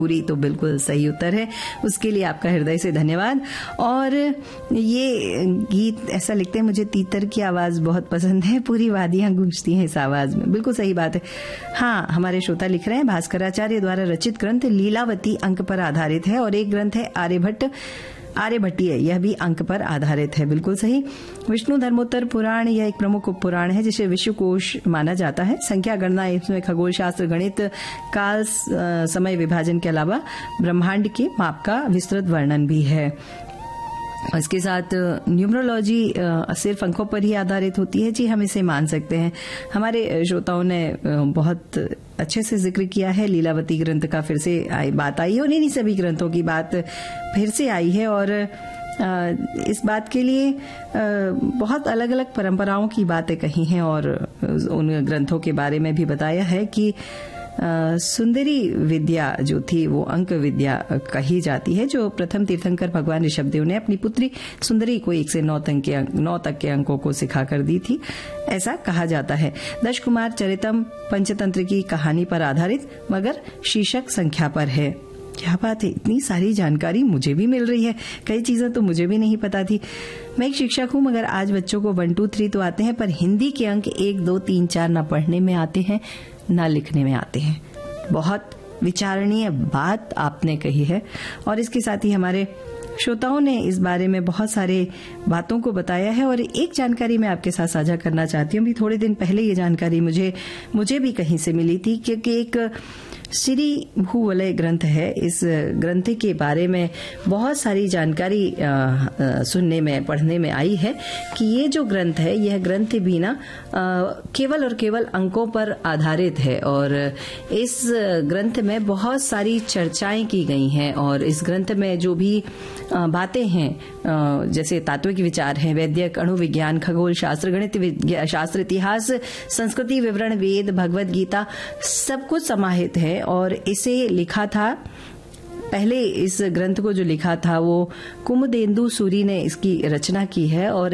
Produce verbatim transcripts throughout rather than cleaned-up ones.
पूरी तो बिल्कुल सही उत्तर है, उसके लिए आपका हृदय से धन्यवाद। और ये गीत ऐसा लिखते हैं, मुझे तीतर की आवाज बहुत पसंद है, पूरी वादियां गूंजती हैं इस आवाज में। बिल्कुल सही बात है। हाँ, हमारे श्रोता लिख रहे हैं भास्कराचार्य द्वारा रचित ग्रंथ लीलावती अंक पर आधारित है और एक ग्रंथ है आर्यभट्ट आर्यभट्टीय, यह भी अंक पर आधारित है। बिल्कुल सही। विष्णु धर्मोत्तर पुराण यह एक प्रमुख पुराण है जिसे विश्वकोश माना जाता है। संख्या गणना, इसमें खगोल शास्त्र, गणित, काल, समय विभाजन के अलावा ब्रह्मांड के माप का विस्तृत वर्णन भी है। इसके साथ न्यूमरोलॉजी सिर्फ अंकों पर ही आधारित होती है। जी, हम इसे मान सकते हैं। हमारे श्रोताओं ने बहुत अच्छे से जिक्र किया है। लीलावती ग्रंथ का फिर से आई, बात आई है और इन्हीं सभी ग्रंथों की बात फिर से आई है और इस बात के लिए बहुत अलग अलग परंपराओं की बातें कही हैं और उन ग्रंथों के बारे में भी बताया है कि सुंदरी विद्या जो थी वो अंक विद्या कही जाती है, जो प्रथम तीर्थंकर भगवान ऋषभदेव ने अपनी पुत्री सुंदरी को एक से नौ तक के नौ तक के अंकों को सिखाकर दी थी, ऐसा कहा जाता है। दश कुमार चरितम पंचतंत्र की कहानी पर आधारित मगर शीर्षक संख्या पर है। क्या बात है, इतनी सारी जानकारी मुझे भी मिल रही है। कई चीजें तो मुझे भी नहीं पता थी। मैं एक शिक्षक हूँ मगर आज बच्चों को वन टू थ्री तो आते हैं, पर हिंदी के अंक एक दो तीन चार न पढ़ने में आते हैं ना लिखने में आते हैं। बहुत विचारणीय बात आपने कही है और इसके साथ ही हमारे श्रोताओं ने इस बारे में बहुत सारे बातों को बताया है। और एक जानकारी मैं आपके साथ साझा करना चाहती हूँ। भी थोड़े दिन पहले ये जानकारी मुझे मुझे भी कहीं से मिली थी, क्योंकि एक श्री भूवलय ग्रंथ है। इस ग्रंथ के बारे में बहुत सारी जानकारी आ, आ, सुनने में पढ़ने में आई है कि ये जो ग्रंथ है, यह ग्रंथ भी ना केवल और केवल अंकों पर आधारित है और इस ग्रंथ में बहुत सारी चर्चाएं की गई हैं और इस ग्रंथ में जो भी बातें हैं, जैसे तात्विक विचार हैं, वैदिक, अणु विज्ञान, खगोल शास्त्र, गणित शास्त्र, इतिहास, संस्कृति, विवरण, वेद, भगवत गीता, सब कुछ समाहित है। और इसे लिखा था, पहले इस ग्रंथ को जो लिखा था वो कुमुदेन्दु सूरी ने इसकी रचना की है और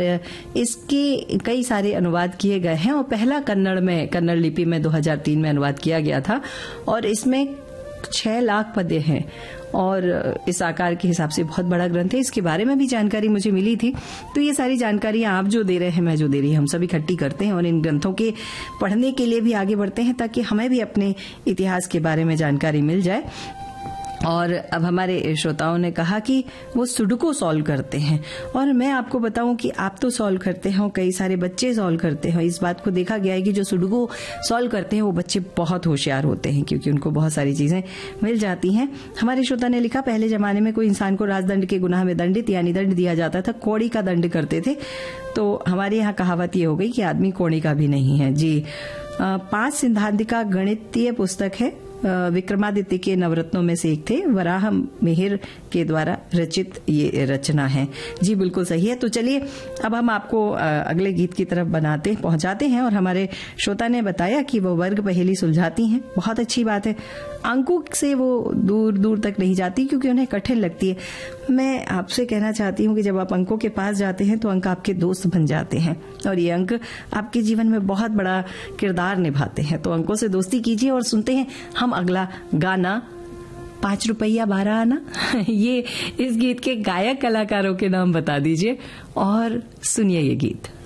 इसके कई सारे अनुवाद किए गए हैं और पहला कन्नड़ में कन्नड़ लिपि में दो हज़ार तीन में अनुवाद किया गया था और इसमें छह लाख पद्य हैं और इस आकार के हिसाब से बहुत बड़ा ग्रंथ है। इसके बारे में भी जानकारी मुझे मिली थी। तो ये सारी जानकारी आप जो दे रहे हैं, मैं जो दे रही हूँ, हम सब इकट्ठी करते हैं और इन ग्रंथों के पढ़ने के लिए भी आगे बढ़ते हैं ताकि हमें भी अपने इतिहास के बारे में जानकारी मिल जाए। और अब हमारे श्रोताओं ने कहा कि वो सुडोकू सॉल्व करते हैं और मैं आपको बताऊं कि आप तो सॉल्व करते हो, कई सारे बच्चे सॉल्व करते हैं। इस बात को देखा गया है कि जो सुडोकू सॉल्व करते हैं वो बच्चे बहुत होशियार होते हैं क्योंकि उनको बहुत सारी चीजें मिल जाती हैं। हमारे श्रोता ने लिखा, पहले जमाने में कोई इंसान को राजदंड के गुनाह में दंडित यानी दंड दिया जाता था, कौड़ी का दंड करते थे। तो हमारे यहाँ कहावत ये हो गई कि आदमी कौड़ी का भी नहीं है। जी, पांच सिद्धांतिका गणितीय पुस्तक है, विक्रमादित्य के नवरत्नों में से एक थे, वराह मिहिर के द्वारा रचित ये रचना है। जी बिल्कुल सही है। तो चलिए अब हम आपको अगले गीत की तरफ बनाते पहुंचाते हैं और हमारे श्रोता ने बताया कि वो वर्ग पहेली सुलझाती हैं। बहुत अच्छी बात है। अंकों से वो दूर दूर तक नहीं जाती क्योंकि उन्हें कठिन लगती है। मैं आपसे कहना चाहती हूँ कि जब आप अंकों के पास जाते हैं तो अंक आपके दोस्त बन जाते हैं और ये अंक आपके जीवन में बहुत बड़ा किरदार निभाते हैं। तो अंकों से दोस्ती कीजिए और सुनते हैं हम अगला गाना, पांच रुपया बारह आना। ये इस गीत के गायक कलाकारों के नाम बता दीजिए और सुनिए ये गीत।